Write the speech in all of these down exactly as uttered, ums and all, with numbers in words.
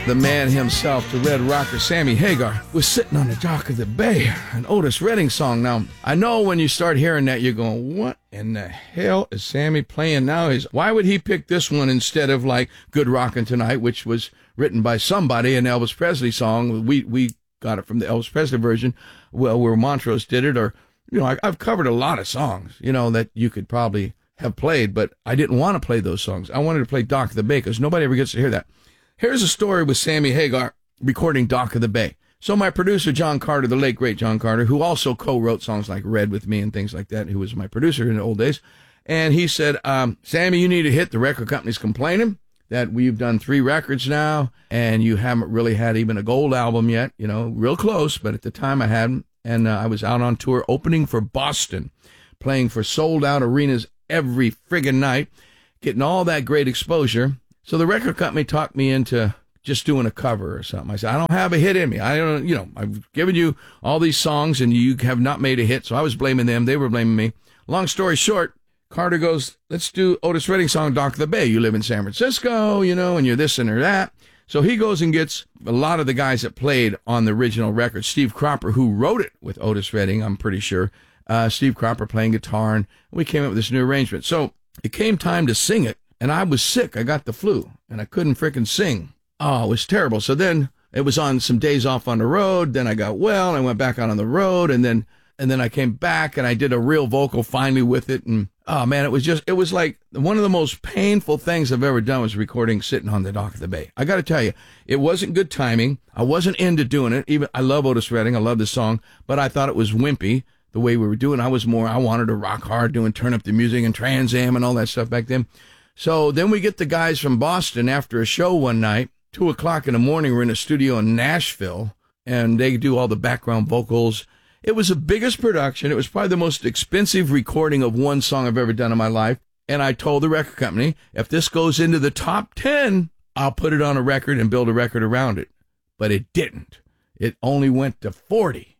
the man himself, the Red Rocker, Sammy Hagar, was sitting on the dock of the bay, an Otis Redding song. Now, I know when you start hearing that, you're going, what in the hell is Sammy playing now? Is Why would he pick this one instead of, like, Good Rockin' Tonight, which was written by somebody, an Elvis Presley song? We we got it from the Elvis Presley version, well, where Montrose did it, or, you know, I, I've covered a lot of songs, you know, that you could probably have played, but I didn't want to play those songs. I wanted to play Dock of the Bay, because nobody ever gets to hear that. Here's a story with Sammy Hagar recording Dock of the Bay. So my producer, John Carter, the late, great John Carter, who also co-wrote songs like Red with me and things like that, who was my producer in the old days, and he said, um, Sammy, you need to hit. The record company's complaining that we've done three records now, and you haven't really had even a gold album yet, you know, real close, but at the time I hadn't, and uh, I was out on tour opening for Boston, playing for sold-out arenas every friggin' night, getting all that great exposure. So the record company talked me into just doing a cover or something. I said, I don't have a hit in me. I don't, you know, I've given you all these songs and you have not made a hit. So I was blaming them. They were blaming me. Long story short, Carter goes, let's do Otis Redding song, Dock of the Bay. You live in San Francisco, you know, and you're this and you're that. So he goes and gets a lot of the guys that played on the original record. Steve Cropper, who wrote it with Otis Redding, I'm pretty sure. Uh, Steve Cropper playing guitar, and we came up with this new arrangement. So it came time to sing it. And I was sick. I got the flu, and I couldn't frickin' sing. Oh, it was terrible. So then it was on some days off on the road. Then I got well. I went back out on the road, and then and then I came back, and I did a real vocal finally with it. And, oh, man, it was just, it was like one of the most painful things I've ever done was recording sitting on the dock of the bay. I got to tell you, it wasn't good timing. I wasn't into doing it. Even I love Otis Redding. I love the song, but I thought it was wimpy the way we were doing. I was more, I wanted to rock hard, doing Turn Up the Music and Trans Am and all that stuff back then. So then we get the guys from Boston after a show one night, two o'clock in the morning. We're in a studio in Nashville, and they do all the background vocals. It was the biggest production. It was probably the most expensive recording of one song I've ever done in my life. And I told the record company, if this goes into the top ten, I'll put it on a record and build a record around it. But it didn't. It only went to forty.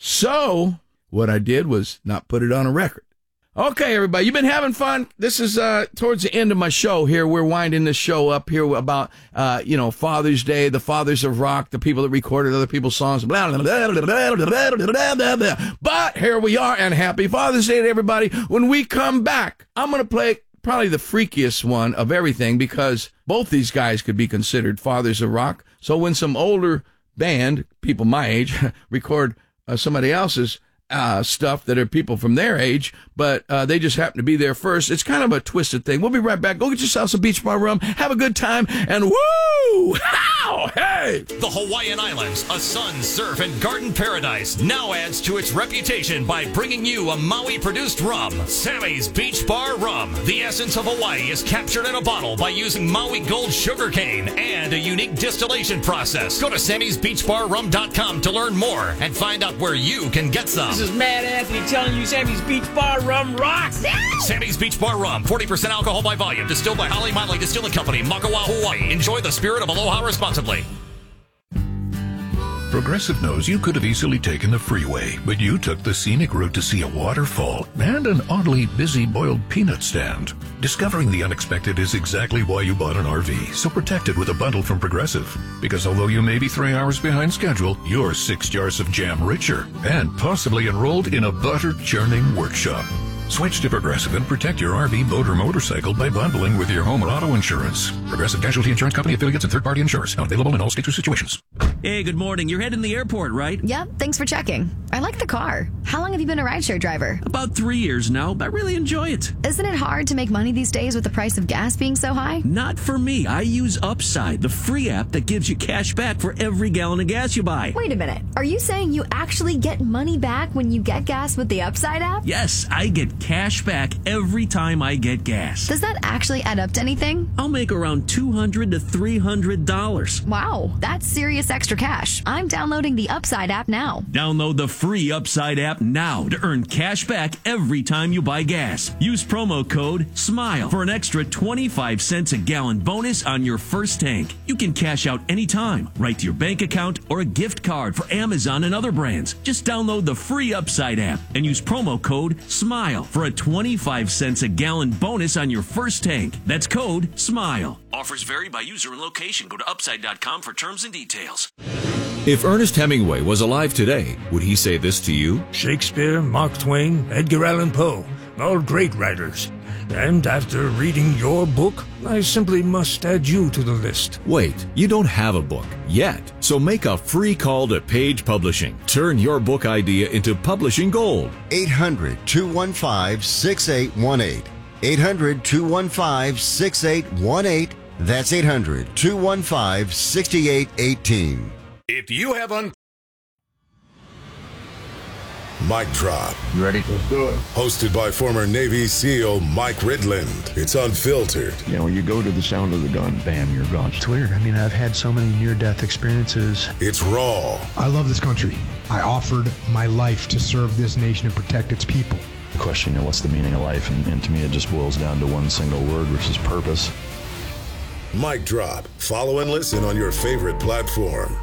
So what I did was not put it on a record. Okay, everybody, you've been having fun. This is uh, towards the end of my show here. We're winding this show up here about, uh, you know, Father's Day, the fathers of rock, the people that recorded other people's songs. Blah, blah, blah, blah, blah, blah, blah, blah, blah. But here we are, and happy Father's Day to everybody. When we come back, I'm going to play probably the freakiest one of everything, because both these guys could be considered fathers of rock. So when some older band, people my age, record uh, somebody else's Uh, stuff that are people from their age, but uh, they just happen to be there first. It's kind of a twisted thing. We'll be right back. Go get yourself some Beach Bar rum, have a good time, and woo! How? Hey! The Hawaiian Islands, a sun, surf, and garden paradise, now adds to its reputation by bringing you a Maui-produced rum, Sammy's Beach Bar Rum. The essence of Hawaii is captured in a bottle by using Maui Gold sugarcane and a unique distillation process. Go to sammys beach bar rum dot com to learn more and find out where you can get some. This is Mad Anthony telling you Sammy's Beach Bar Rum rocks. Sammy's Beach Bar Rum, forty percent alcohol by volume, distilled by Holly Miley Distilling Company, Makawa, Hawaii. Enjoy the spirit of aloha responsibly. Progressive knows you could have easily taken the freeway, but you took the scenic route to see a waterfall and an oddly busy boiled peanut stand. Discovering the unexpected is exactly why you bought an R V, so protect it with a bundle from Progressive. Because although you may be three hours behind schedule, you're six jars of jam richer and possibly enrolled in a butter-churning workshop. Switch to Progressive and protect your R V, boat, or motorcycle by bundling with your home or auto insurance. Progressive Casualty Insurance Company affiliates and third-party insurers. Not available in all states or situations. Hey, good morning. You're heading to the airport, right? Yep, thanks for checking. I like the car. How long have you been a rideshare driver? About three years now. I really enjoy it. Isn't it hard to make money these days with the price of gas being so high? Not for me. I use Upside, the free app that gives you cash back for every gallon of gas you buy. Wait a minute. Are you saying you actually get money back when you get gas with the Upside app? Yes, I get cash back every time I get gas. Does that actually add up to anything? I'll make around two hundred to three hundred dollars. Wow, that's serious extra cash. I'm downloading the Upside app now. Download the free Upside app now to earn cash back every time you buy gas. Use promo code SMILE for an extra twenty-five cents a gallon bonus on your first tank. You can cash out anytime, right to your bank account, or a gift card for Amazon and other brands. Just download the free Upside app and use promo code SMILE for a twenty-five cents a gallon bonus on your first tank. That's code SMILE. Offers vary by user and location. Go to upside dot com for terms and details. If Ernest Hemingway was alive today, would he say this to you? Shakespeare, Mark Twain, Edgar Allan Poe, all great writers. And after reading your book, I simply must add you to the list. Wait, you don't have a book yet. So make a free call to Page Publishing. Turn your book idea into publishing gold. eight hundred, two one five, six eight one eight. eight hundred, two one five, six eight one eight. That's eight hundred, two one five, six eight one eight. If you have un... Mic Drop. You ready? Let's do it. Hosted by former Navy SEAL Mike Ridland. It's unfiltered. You know, you go to the sound of the gun, bam, you're gone. It's weird. I mean, I've had so many near-death experiences. It's raw. I love this country. I offered my life to serve this nation and protect its people. The question, you know, what's the meaning of life? And, and to me, it just boils down to one single word, which is purpose. Mic Drop. Follow and listen on your favorite platform.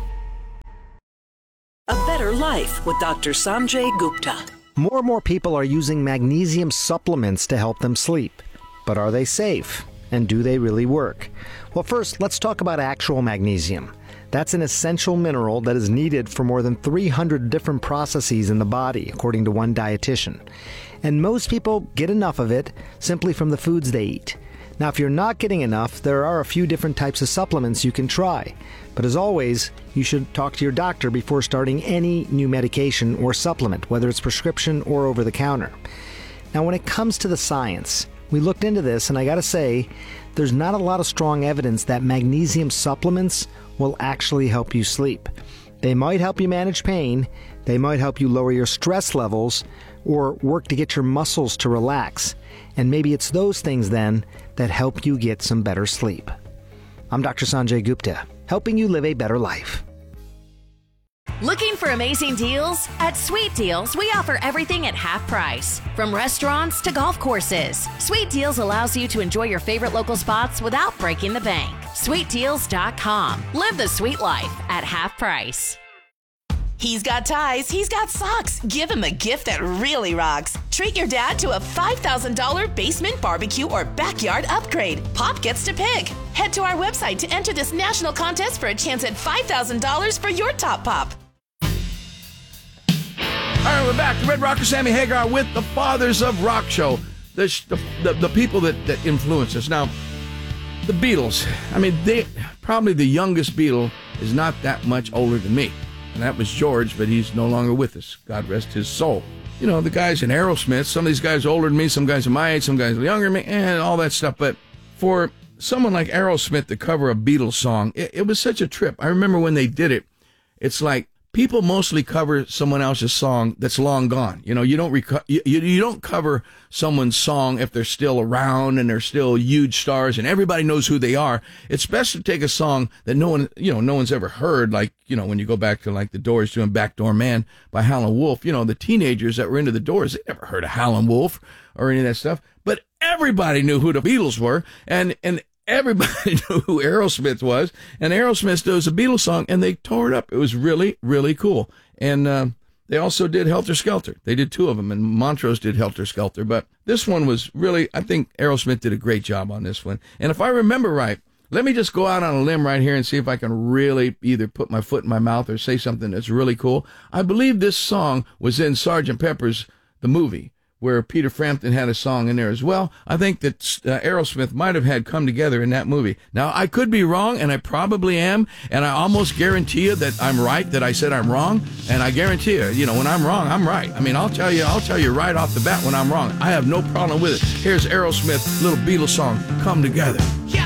A Better Life with Doctor Sanjay Gupta. More and more people are using magnesium supplements to help them sleep. But are they safe? And do they really work? Well, first, let's talk about actual magnesium. That's an essential mineral that is needed for more than three hundred different processes in the body, according to one dietitian. And most people get enough of it simply from the foods they eat. Now, if you're not getting enough, there are a few different types of supplements you can try. But as always, you should talk to your doctor before starting any new medication or supplement, whether it's prescription or over the counter. Now, when it comes to the science, we looked into this, and I gotta say, there's not a lot of strong evidence that magnesium supplements will actually help you sleep. They might help you manage pain, they might help you lower your stress levels, or work to get your muscles to relax. And maybe it's those things then that help you get some better sleep. I'm Doctor Sanjay Gupta, helping you live a better life. Looking for amazing deals? At Sweet Deals, we offer everything at half price. From restaurants to golf courses, Sweet Deals allows you to enjoy your favorite local spots without breaking the bank. sweet deals dot com. Live the sweet life at half price. He's got ties, he's got socks. Give him a gift that really rocks. Treat your dad to a five thousand dollars basement barbecue or backyard upgrade. Pop gets to pick. Head to our website to enter this national contest for a chance at five thousand dollars for your top pop. All right, we're back to Red Rocker Sammy Hagar with the Fathers of Rock Show, the the, the, the people that, that influence us. Now, the Beatles, I mean, they probably the youngest Beatle is not that much older than me. And that was George, but he's no longer with us. God rest his soul. You know, the guys in Aerosmith, some of these guys are older than me, some guys are my age, some guys are younger than me, and all that stuff. But for someone like Aerosmith to cover a Beatles song, it, it was such a trip. I remember when they did it, it's like people mostly cover someone else's song that's long gone. You know, you don't reco- you, you, you don't cover someone's song if they're still around and they're still huge stars and everybody knows who they are. It's best to take a song that no one, you know, no one's ever heard. Like, you know, when you go back to like the Doors doing Backdoor Man by Howlin' Wolf, you know, the teenagers that were into the Doors, they never heard of Howlin' Wolf or any of that stuff. But everybody knew who the Beatles were, and and. Everybody knew who Aerosmith was, and Aerosmith does a Beatles song, and they tore it up. It was really, really cool. And uh, they also did Helter Skelter. They did two of them, and Montrose did Helter Skelter. But this one was really, I think Aerosmith did a great job on this one. And if I remember right, let me just go out on a limb right here and see if I can really either put my foot in my mouth or say something that's really cool. I believe this song was in Sergeant Pepper's, the movie, where Peter Frampton had a song in there as well. I think that uh, Aerosmith might have had Come Together in that movie. Now, I could be wrong, and I probably am, and I almost guarantee you that I'm right, that I said I'm wrong, and I guarantee you, you know, when I'm wrong, I'm right. I mean, I'll tell you, I'll tell you right off the bat when I'm wrong. I have no problem with it. Here's Aerosmith, little Beatles song, Come Together. Yeah.